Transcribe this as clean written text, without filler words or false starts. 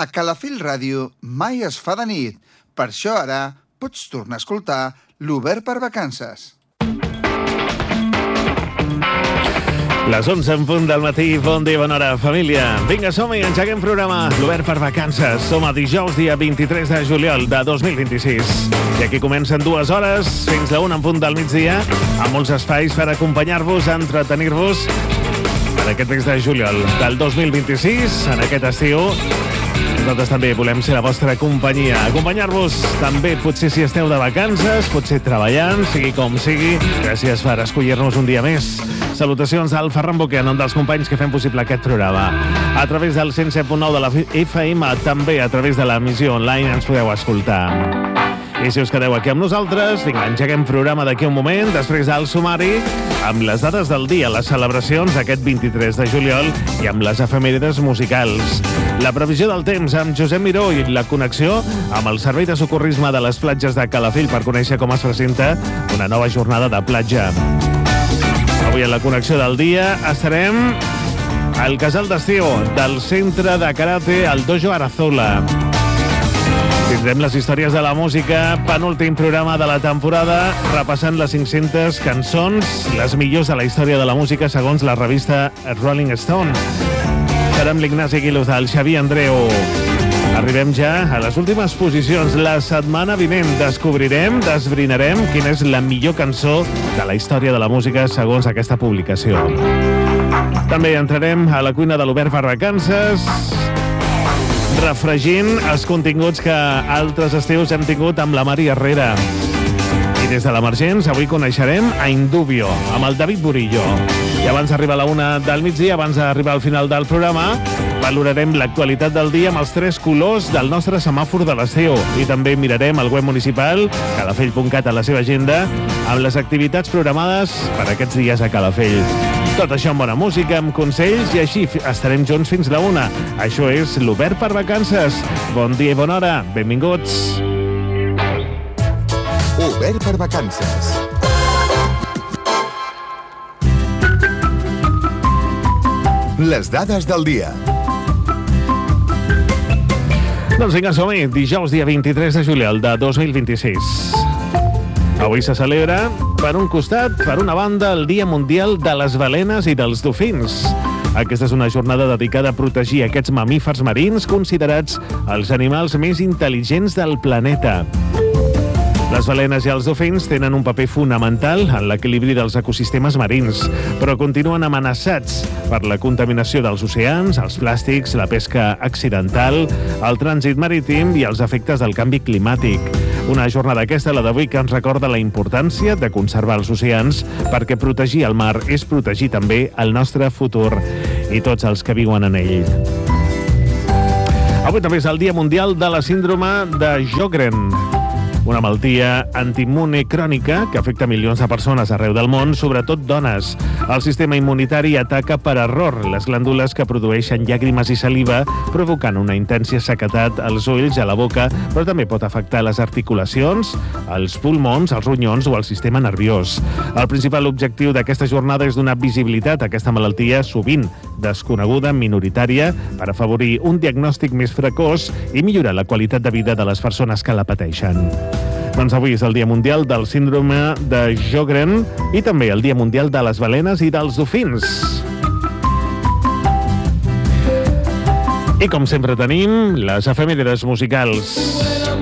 A Calafell Ràdio mai es fa de nit. Per això ara pots tornar a escoltar l'Obert per Vacances. Les 11 en punt del matí, bon dia, bona hora, família. Vinga, som-hi, engeguem programa l'Obert per Vacances. Som a dijous, dia 23 de juliol de 2026. I aquí comencen 2 hores, fins a 1 en punt del migdia, amb molts espais per acompanyar-vos, entretenir-vos en aquest mes de juliol del 2026, en aquest estiu. Nosaltres també volem ser la vostra companyia. Acompanyar-vos també, potser si esteu de vacances, potser treballant, sigui com sigui. Gràcies per escollir-nos un dia més. Salutacions al Ferran Boquer, en nom dels companys que fem possible aquest programa. A través del 107.9 de la FM, també a través de l'emissió online ens podeu escoltar. I si us quedeu aquí amb nosaltres, vinga, engeguem programa d'aquí un moment, després del sumari, amb les dades del dia, les celebracions d'aquest 23 de juliol i amb les efemèrides musicals. La previsió del temps amb Josep Miró i la connexió amb el Servei de Socorrisme de les Platges de Calafell per conèixer com es presenta una nova jornada de platja. Avui en la connexió del dia estarem al casal d'estiu del Centre de Karate al Dojo Arazola. Tindrem les històries de la música, penúltim programa de la temporada, repassant les 500 cançons, les millors de la història de la música segons la revista Rolling Stone. Serem l'Ignasi Guiluz, el Xavier Andreu. Arribem ja a les últimes posicions. La setmana vinent descobrirem, desbrinarem quina és la millor cançó de la història de la música segons aquesta publicació. També entrarem a la cuina de l'Obert per Vacances, refregint els continguts que altres estius hem tingut amb la Mari Herrera. I des de l'Emergents avui coneixerem a Indubio, amb el David Burillo. I abans d'arribar a la 1 del migdia, abans d'arribar al final del programa, valorarem l'actualitat del dia amb els 3 colors del nostre semàfor de l'estiu. I també mirarem el web municipal, calafell.cat, a la seva agenda, amb les activitats programades per aquests dies a Calafell. Tot això amb bona música, amb consells, i així estarem junts fins la 1. Això és l'Obert per Vacances. Bon dia i bona hora. Benvinguts. Obert per Vacances. Les dades del dia. Doncs vinga, som-hi. Dijous, dia 23 de juliol de 2026. Avui se celebra, per un costat, per una banda, el Dia Mundial de les Balenes i dels Dofins. Aquesta és una jornada dedicada a protegir aquests mamífers marins considerats els animals més intel·ligents del planeta. Les balenes i els dofins tenen un paper fonamental en l'equilibri dels ecosistemes marins, però continuen amenaçats per la contaminació dels oceans, els plàstics, la pesca accidental, el trànsit marítim i els efectes del canvi climàtic. Una jornada aquesta, la d'avui, que ens recorda la importància de conservar els oceans, perquè protegir el mar és protegir també el nostre futur i tots els que viuen en ell. Avui també és el Dia Mundial de la Síndrome de Sjögren, una malaltia antiimmune crònica que afecta milions de persones arreu del món, sobretot dones. El sistema immunitari ataca per error les glàndules que produeixen llàgrimes i saliva, provocant una intensa sequedat als ulls i a la boca, però també pot afectar les articulacions, els pulmons, els ronyons o el sistema nerviós. El principal objectiu d'aquesta jornada és donar visibilitat a aquesta malaltia, sovint desconeguda, minoritària, per afavorir un diagnòstic més precoç i millorar la qualitat de vida de les persones que la pateixen. Doncs avui és el Dia Mundial del Síndrome de Sjögren i també el Dia Mundial de les Balenes i dels Dofins. I com sempre tenim les efemèrides musicals.